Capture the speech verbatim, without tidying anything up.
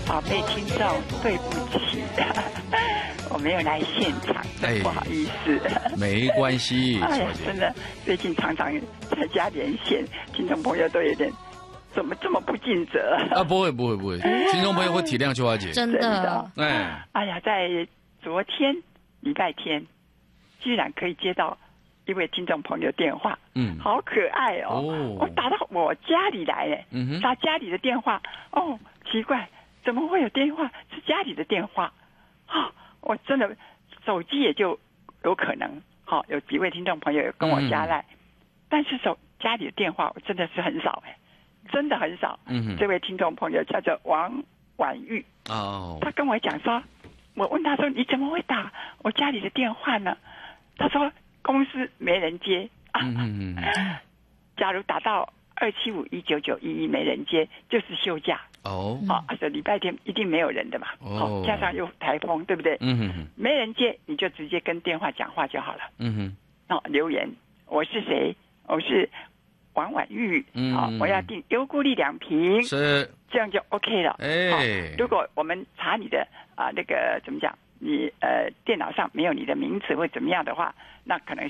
宝贝听众，对不起，我没有来现场，哎、不好意思。 没关系， 哎呀，真的，最近常常在家连线，听众朋友都有点怎么这么不尽责啊？不会不会不会，听众朋友会体谅秋华姐， 真的。 哎，哎呀，在昨天礼拜天，居然可以接到一位听众朋友电话，嗯，好可爱哦，哦我打到我家里来，哎，嗯打家里的电话，哦，奇怪，怎么会有电话是家里的电话？啊、哦，我真的手机也就有可能，好、哦，有几位听众朋友有跟我加赖，嗯、但是手家里的电话我真的是很少，哎，真的很少。嗯，这位听众朋友叫做王婉玉，哦，他跟我讲说，我问他说你怎么会打我家里的电话呢？他说公司没人接啊。嗯嗯假如打到二七五一九九一一没人接，就是休假。哦，好、啊，说礼拜天一定没有人的嘛。哦，加上有台风，对不对？嗯哼哼，没人接，你就直接跟电话讲话就好了。嗯哼，哦，留言，我是谁？我是王婉玉。嗯，好、哦，我要订优固力两瓶。 是， 这样就 OK 了。哎、哦，如果我们查你的啊、呃、那个怎么讲，你呃电脑上没有你的名字或怎么样的话，那可能